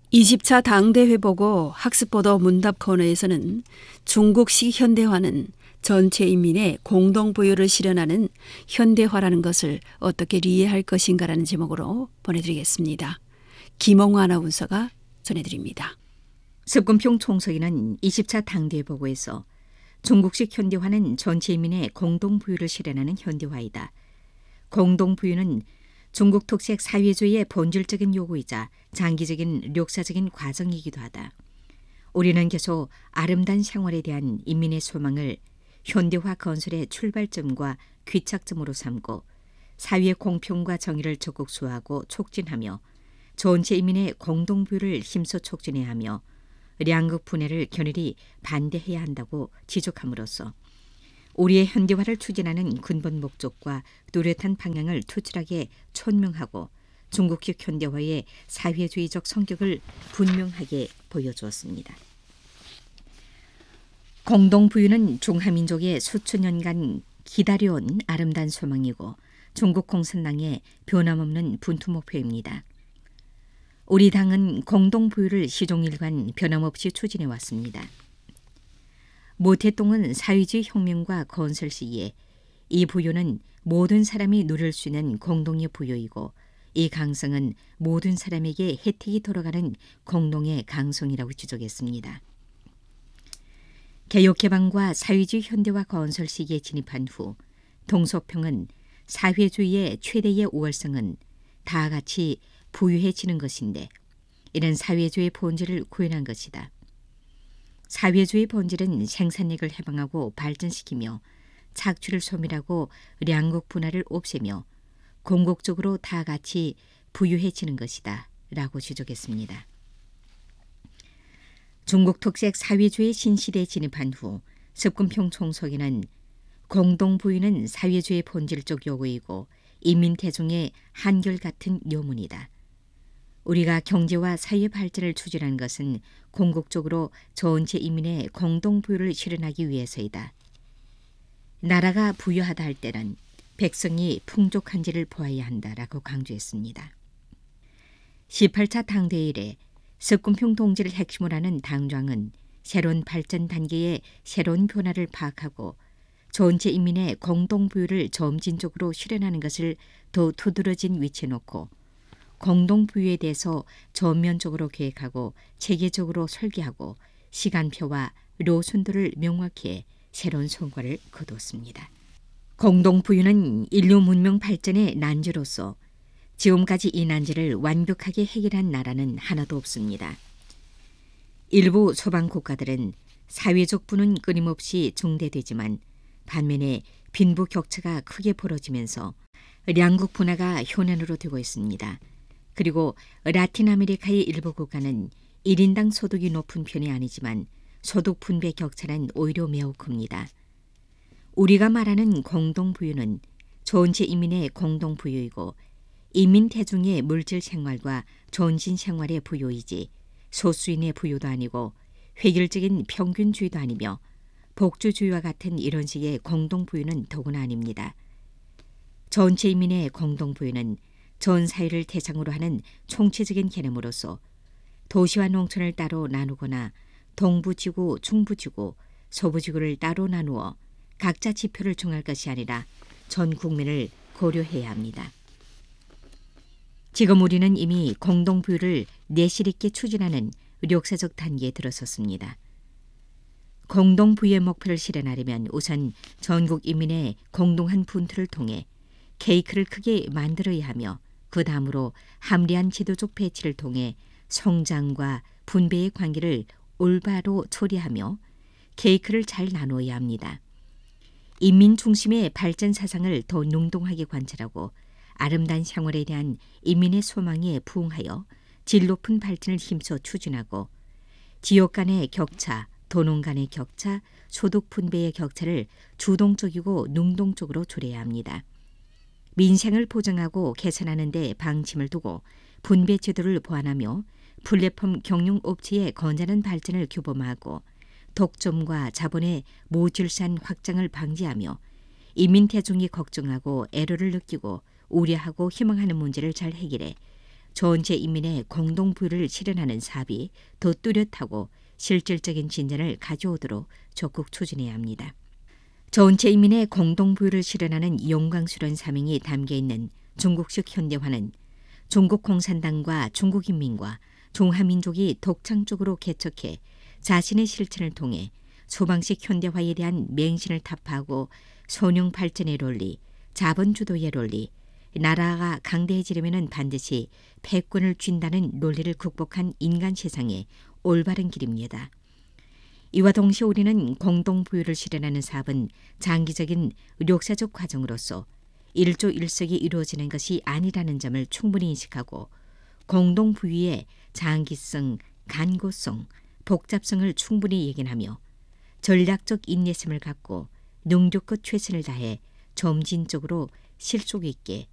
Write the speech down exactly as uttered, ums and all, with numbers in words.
이십 차 당대회 보고 학습보도 문답 코너에서는 중국식 현대화는 전체 인민의 공동 부유를 실현하는 현대화라는 것을 어떻게 이해할 것인가라는 제목으로 보내드리겠습니다. 김홍화 아나운서가 전해드립니다. 습군평 총서기는 이십 차 당대회 보고에서 중국식 현대화는 전체 인민의 공동 부유를 실현하는 현대화이다. 공동 부유는 중국 특색 사회주의의 본질적인 요구이자 장기적인 역사적인 과정이기도 하다. 우리는 계속 아름다운 생활에 대한 인민의 소망을 현대화 건설의 출발점과 귀착점으로 삼고 사회의 공평과 정의를 적극 수호하고 촉진하며 전체 인민의 공동부유를 힘써 촉진해야 하며 양극 분해를 견일히 반대해야 한다고 지적함으로써 우리의 현대화를 추진하는 근본 목적과 뚜렷한 방향을 투철하게 천명하고 중국식 현대화의 사회주의적 성격을 분명하게 보여주었습니다. 공동부유는 중화민족의 수천 년간 기다려온 아름다운 소망이고 중국 공산당의 변함없는 분투 목표입니다. 우리 당은 공동부유를 시종일관 변함없이 추진해왔습니다. 모태똥은 사회주의 혁명과 건설 시기에 이 부유는 모든 사람이 누릴 수 있는 공동의 부유이고 이 강성은 모든 사람에게 혜택이 돌아가는 공동의 강성이라고 지적했습니다. 개혁개방과 사회주의 현대화 건설 시기에 진입한 후 동서평은 사회주의의 최대의 우월성은 다 같이 부유해지는 것인데 이는 사회주의 본질을 구현한 것이다. 사회주의 본질은 생산력을 해방하고 발전시키며 착취를 소멸하고 양극 분할을 없애며 궁극적으로 다 같이 부유해지는 것이다 라고 지적했습니다. 중국 특색 사회주의 신시대에 진입한 후 습군평 총서기는 공동부유는 사회주의 본질적 요구이고 인민대중의 한결같은 요문이다. 우리가 경제와 사회 발전을 추진하는 것은 궁극적으로 전체 인민의 공동부유를 실현하기 위해서이다. 나라가 부유하다 할 때는 백성이 풍족한지를 보아야 한다라고 강조했습니다. 십팔 차 당대회 이래 습군평 동지를 핵심으로 하는 당좌은 새로운 발전 단계의 새로운 변화를 파악하고 전체 인민의 공동부유를 점진적으로 실현하는 것을 더 두드러진 위치에 놓고 공동부유에 대해서 전면적으로 계획하고 체계적으로 설계하고 시간표와 로순들을 명확히 해 새로운 성과를 거두었습니다. 공동부유는 인류 문명 발전의 난제로서 지금까지 이 난제를 완벽하게 해결한 나라는 하나도 없습니다. 일부 소방 국가들은 사회적 부는 끊임없이 증대되지만 반면에 빈부 격차가 크게 벌어지면서 양극 분화가 현안으로 되고 있습니다. 그리고 라틴 아메리카의 일부 국가는 일 인당 소득이 높은 편이 아니지만 소득 분배 격차는 오히려 매우 큽니다. 우리가 말하는 공동부유는 전체 인민의 공동부유이고 인민 대중의 물질 생활과 전신 생활의 부유이지 소수인의 부유도 아니고 획일적인 평균주의도 아니며 복주주의와 같은 이런 식의 공동부유는 더구나 아닙니다. 전체 인민의 공동부유는 전 사회를 대상으로 하는 총체적인 개념으로서 도시와 농촌을 따로 나누거나 동부지구, 중부지구, 서부지구를 따로 나누어 각자 지표를 정할 것이 아니라 전 국민을 고려해야 합니다. 지금 우리는 이미 공동부유를 내실 있게 추진하는 역사적 단계에 들어섰습니다. 공동부유의 목표를 실현하려면 우선 전국 인민의 공동한 분투를 통해 케이크를 크게 만들어야 하며 그 다음으로 합리한 지도적 배치를 통해 성장과 분배의 관계를 올바로 처리하며 케이크를 잘 나누어야 합니다. 인민 중심의 발전 사상을 더 능동하게 관찰하고 아름다운 생활에 대한 인민의 소망에 부응하여 질 높은 발전을 힘써 추진하고 지역 간의 격차, 도농 간의 격차, 소득 분배의 격차를 주동적이고 능동적으로 줄여야 합니다. 민생을 보장하고 개선하는 데 방침을 두고 분배 제도를 보완하며 플랫폼 경영업체의 건전한 발전을 규범하고 독점과 자본의 모질산 확장을 방지하며 인민 대중이 걱정하고 애로를 느끼고 우려하고 희망하는 문제를 잘 해결해 전체 인민의 공동 부유를 실현하는 사업이 더 뚜렷하고 실질적인 진전을 가져오도록 적극 추진해야 합니다. 전체 인민의 공동 부유를 실현하는 영광스러운 사명이 담겨 있는 중국식 현대화는 중국 공산당과 중국 인민과 중화민족이 독창적으로 개척해 자신의 실천을 통해 소방식 현대화에 대한 맹신을 타파하고 선용 발전의 논리, 자본주도의 논리, 나라가 강대해지려면 반드시 패권을 쥔다는 논리를 극복한 인간 세상의 올바른 길입니다. 이와 동시에 우리는 공동부유를 실현하는 사업은 장기적인 역사적 과정으로서 일조일석이 이루어지는 것이 아니라는 점을 충분히 인식하고 공동부유의 장기성, 간고성, 복잡성을 충분히 예견하며 전략적 인내심을 갖고 능력껏 최선을 다해 점진적으로 실속 있게